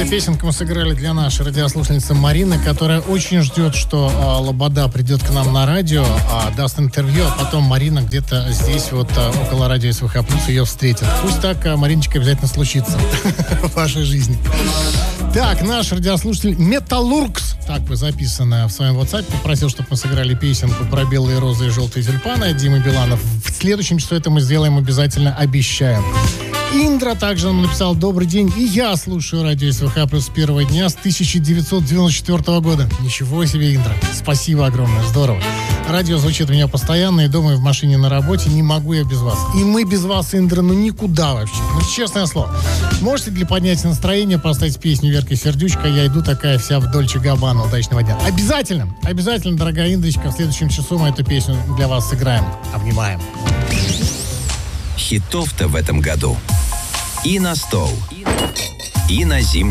Эту песенку мы сыграли для нашей радиослушательницы Марины, которая очень ждет, что Лобода придет к нам на радио, даст интервью, а потом Марина где-то здесь, вот около радио СВХ+, ее встретит. Пусть так, Мариночка, обязательно случится в вашей жизни. Так, наш радиослушатель Металлургс, так бы записано в своем WhatsApp, попросил, чтобы мы сыграли песенку про белые розы и желтые тюльпаны от Димы Биланов. В следующем часу это мы сделаем обязательно, обещаем. Индра также нам написал: добрый день, и я слушаю радио СВХ плюс с первого дня с 1994 года. Ничего себе, Индра. Спасибо огромное, здорово. Радио звучит у меня постоянно, и дома, и в машине, на работе. Не могу я без вас. И мы без вас, Индра, никуда вообще. Честное слово. Можете для поднятия настроения поставить песню Верки Сердючка «Я иду такая вся в Дольче Габбана». Удачного дня. Обязательно, обязательно, дорогая Индрочка, в следующем часу мы эту песню для вас сыграем. Обнимаем. Хитов-то в этом году и на стол, и на зимний.